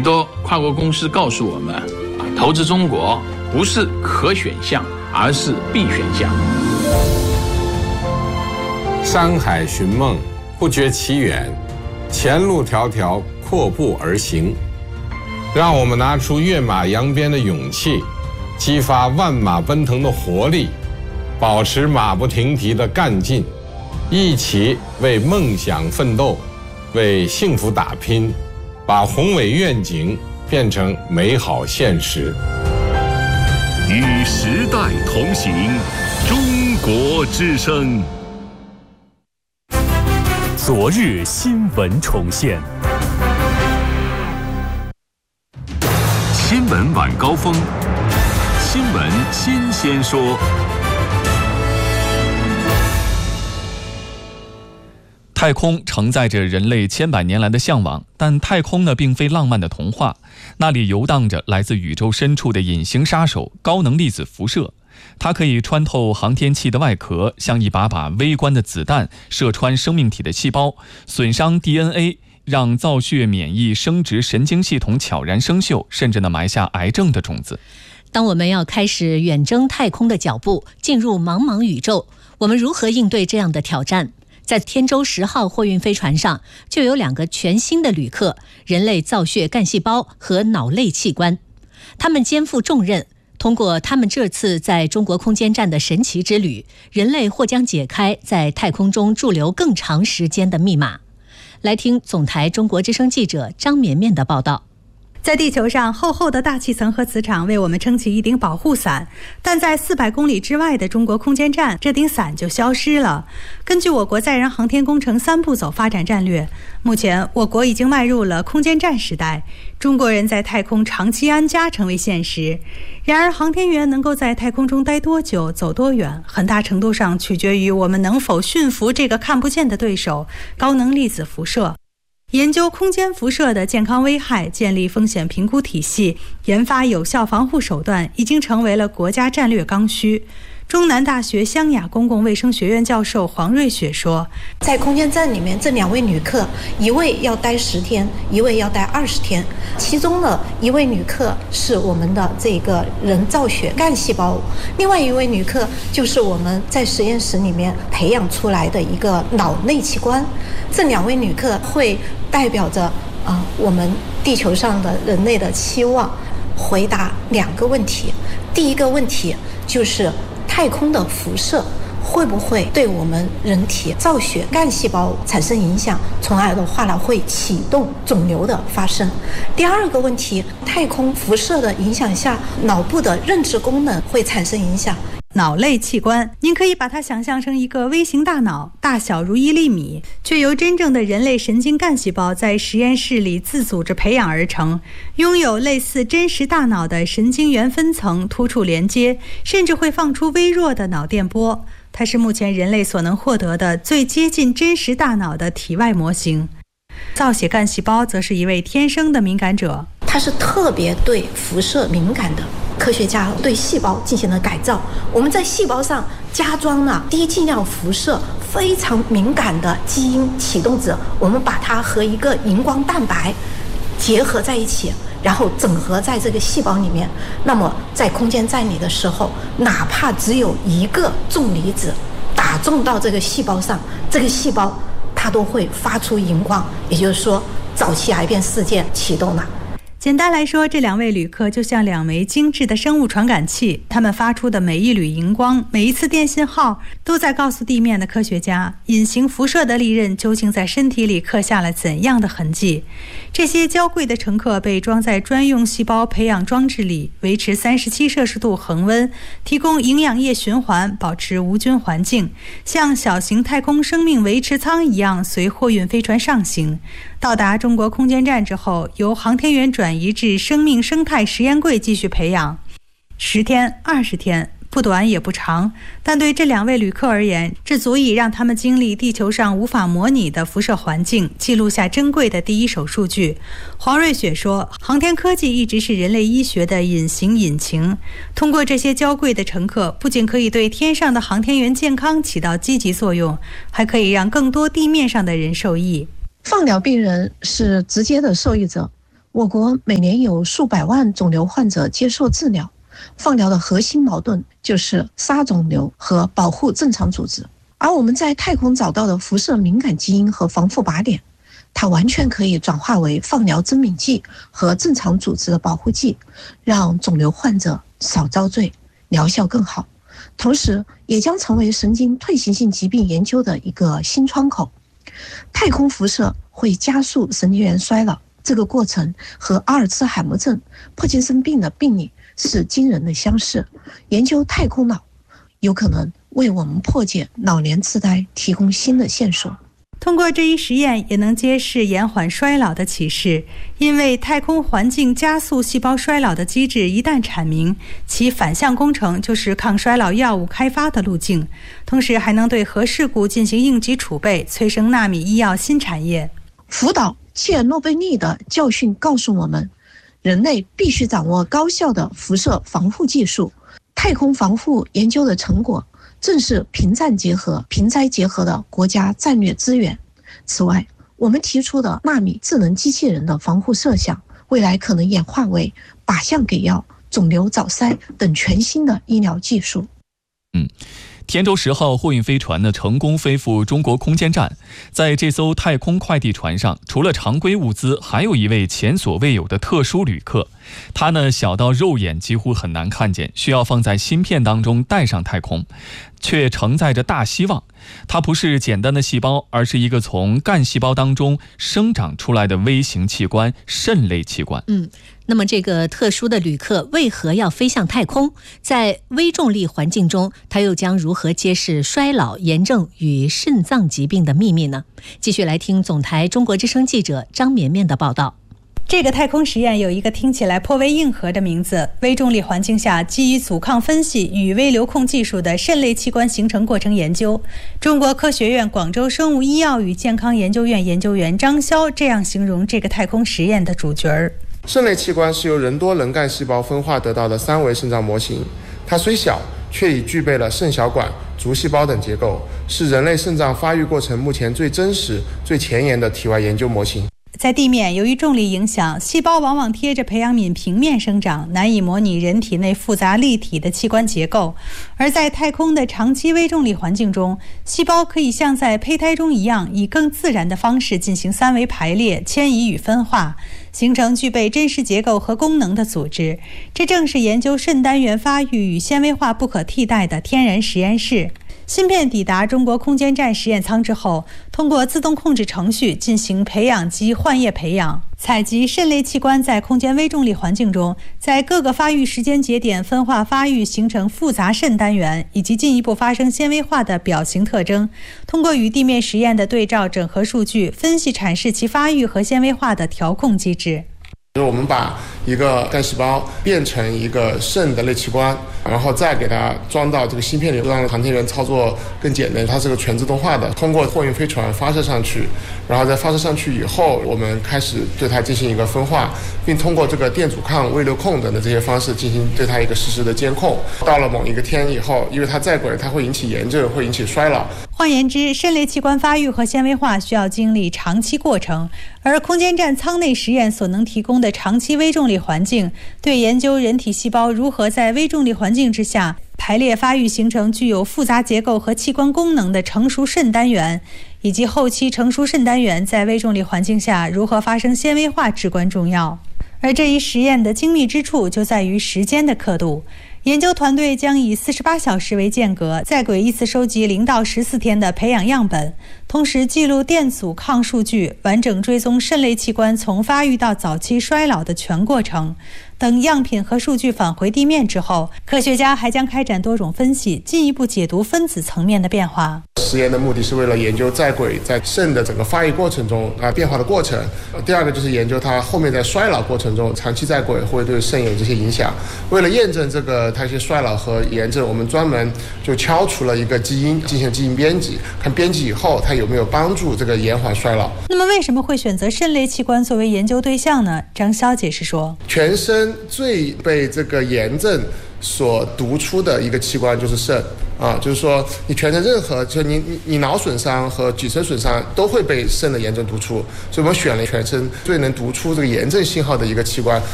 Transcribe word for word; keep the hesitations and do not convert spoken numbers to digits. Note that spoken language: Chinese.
多跨国公司告诉我们，投资中国不是可选项，而是必选项。 山海寻梦，不觉其远，前路迢迢，阔步而行。让我们拿出跃马扬鞭的勇气，激发万马奔腾的活力，保持马不停蹄的干劲，一起为梦想奋斗，为幸福打拼，把宏伟愿景变成美好现实。 与时代同行，中国之声。 昨日新闻重现。 新闻晚高峰，新闻新鲜说。 太空承载着人类千百年来的向往，但太空呢，并非浪漫的童话，那里游荡着来自宇宙深处的隐形杀手——高能粒子辐射。它可以穿透航天器的外壳，像一把把微观的子弹，射穿生命体的细胞，损伤 D N A， 让造血、免疫、生殖、神经系统悄然生锈，甚至呢埋下癌症的种子。 当我们要开始远征太空的脚步，进入茫茫宇宙，我们如何应对这样的挑战？在天舟十号货运飞船上，就有两个全新的旅客——人类造血干细胞和脑类器官。他们肩负重任，通过他们这次在中国空间站的神奇之旅，人类或将解开在太空中驻留更长时间的密码。来听总台中国之声记者张绵绵的报道。 在地球上，厚厚的大气层和磁场为我们撑起一顶保护伞，但在四百公里之外的中国空间站，这顶伞就消失了。根据我国载人航天工程三步走发展战略，目前我国已经迈入了空间站时代，中国人在太空长期安家成为现实。然而，航天员能够在太空中待多久、走多远，很大程度上取决于我们能否驯服这个看不见的对手——高能粒子辐射。研究空间辐射的健康危害，建立风险评估体系，研发有效防护手段，已经成为了国家战略刚需。中南大学湘雅公共卫生学院教授黄瑞雪说， 在空间站里面，这两位旅客，一位要待十天，一位要待二十天。其中呢，一位旅客是我们的这个人造血干细胞，另外一位旅客就是我们在实验室里面培养出来的一个脑内器官。这两位旅客会代表着啊、呃，我们地球上的人类的期望，回答两个问题。第一个问题就是太空的辐射会不会对我们人体造血干细胞产生影响，从而的话呢会启动肿瘤的发生。第二个问题，太空辐射的影响下，脑部的认知功能会产生影响。 脑类器官，您可以把它想象成一个微型大脑，大小如一粒米，却由真正的人类神经干细胞在实验室里自组织培养而成，拥有类似真实大脑的神经元分层突触连接，甚至会放出微弱的脑电波。它是目前人类所能获得的最接近真实大脑的体外模型。造血干细胞则是一位天生的敏感者， 它是特别对辐射敏感的。科学家对细胞进行了改造，我们在细胞上加装了低剂量辐射非常敏感的基因启动子，我们把它和一个荧光蛋白结合在一起，然后整合在这个细胞里面。那么在空间站里的时候，哪怕只有一个重离子打中到这个细胞上，这个细胞它都会发出荧光，也就是说早期癌变事件启动了。 简单来说，这两位旅客就像两枚精致的生物传感器，他们发出的每一缕荧光，每一次电信号，都在告诉地面的科学家，隐形辐射的利刃究竟在身体里刻下了怎样的痕迹。这些娇贵的乘客被装在专用细胞培养装置里，维持三十七摄氏度恒温，提供营养液循环，保持无菌环境，像小型太空生命维持舱一样随货运飞船上行。到达中国空间站之后，由航天员转移至生命生态实验柜继续培养。十天、二十天，不短也不长，但对这两位旅客而言，这足以让他们经历地球上无法模拟的辐射环境，记录下珍贵的第一手数据。黄瑞雪说，航天科技一直是人类医学的隐形引擎，通过这些娇贵的乘客，不仅可以对天上的航天员健康起到积极作用，还可以让更多地面上的人受益。 放疗病人是直接的受益者， 我国每年有数百万肿瘤患者接受治疗，放疗的核心矛盾就是杀肿瘤和保护正常组织。而我们在太空找到的辐射敏感基因和防腐靶点，它完全可以转化为放疗增敏剂和正常组织的保护剂，让肿瘤患者少遭罪，疗效更好。同时也将成为神经退行性疾病研究的一个新窗口。太空辐射会加速神经元衰老，这个过程和阿尔茨海默症、帕金森病的病理是惊人的相似。研究太空脑有可能为我们破解老年痴呆提供新的线索。 通过这一实验也能揭示延缓衰老的启示，因为太空环境加速细胞衰老的机制一旦阐明，其反向工程就是抗衰老药物开发的路径，同时还能对核事故进行应急储备，催生纳米医药新产业。 福岛切尔诺贝利的教训告诉我们，人类必须掌握高效的辐射防护技术。太空防护研究的成果正是平战结合、平灾结合的国家战略资源。此外，我们提出的纳米智能机器人的防护设想，未来可能演化为靶向给药、肿瘤早筛等全新的医疗技术。 嗯。天舟十号货运飞船呢成功飞赴中国空间站，在这艘太空快递船上，除了常规物资，还有一位前所未有的特殊旅客。他呢小到肉眼几乎很难看见，需要放在芯片当中带上太空，却承载着大希望。它不是简单的细胞，而是一个从干细胞当中生长出来的微型器官——肾类器官。 嗯。那么这个特殊的旅客为何要飞向太空？在微重力环境中，他又将如何揭示衰老、炎症与肾脏疾病的秘密呢？继续来听总台中国之声记者张绵绵的报道。 这个太空实验有一个听起来颇为硬核的名字：微重力环境下基于阻抗分析与微流控技术的肾类器官形成过程研究。中国科学院广州生物医药与健康研究院研究员张潇这样形容这个太空实验的主角儿。 肾类器官是由人多能干细胞分化得到的三维肾脏模型，它虽小，却已具备了肾小管、足细胞等结构，是人类肾脏发育过程目前最真实、最前沿的体外研究模型。 在地面，由于重力影响，细胞往往贴着培养皿平面生长，难以模拟人体内复杂立体的器官结构。而在太空的长期微重力环境中，细胞可以像在胚胎中一样，以更自然的方式进行三维排列、迁移与分化，形成具备真实结构和功能的组织。这正是研究肾单元发育与纤维化不可替代的天然实验室。芯片抵达中国空间站实验舱之后，通过自动控制程序进行培养及换液培养，采集肾类器官在空间微重力环境中，在各个发育时间节点分化发育，形成复杂肾单元，以及进一步发生纤维化的表型特征。通过与地面实验的对照整合数据，分析阐释其发育和纤维化的调控机制。 我们把一个干细胞变成一个肾的类器官，然后再给它装到这个芯片里，让航天员操作更简单。它是个全自动化的，通过货运飞船发射上去，然后在发射上去以后，我们开始对它进行一个分化，并通过这个电阻抗、微流控等的这些方式进行对它一个实时的监控。到了某一个天以后，因为它在轨，它会引起炎症，会引起衰老。 换言之，肾类器官发育和纤维化需要经历长期过程，而空间站舱内实验所能提供的长期微重力环境，对研究人体细胞如何在微重力环境之下排列发育形成具有复杂结构和器官功能的成熟肾单元，以及后期成熟肾单元在微重力环境下如何发生纤维化至关重要。而这一实验的精密之处就在于时间的刻度。研究团队将以四十八小时为间隔，在轨依次收集零到十四天的培养样本，同时记录电阻抗数据，完整追踪肾类器官从发育到早期衰老的全过程。等样品和数据返回地面之后，科学家还将开展多种分析，进一步解读分子层面的变化。 实验的目的是为了研究在轨在肾的整个发育过程中啊变化的过程。第二个就是研究它后面在衰老过程中长期在轨会对肾有这些影响。为了验证这个它一些衰老和炎症，我们专门就敲除了一个基因进行基因编辑，看编辑以后它有没有帮助这个延缓衰老。 那么为什么会选择肾类器官作为研究对象呢？张潇解释说， 全身最被这个炎症所读出的一个器官就是肾， 啊，就是说你全身任何，就你你你脑损伤和脊髓损伤都会被肾的炎症突出，所以我们选了全身最能读出这个炎症信号的一个器官，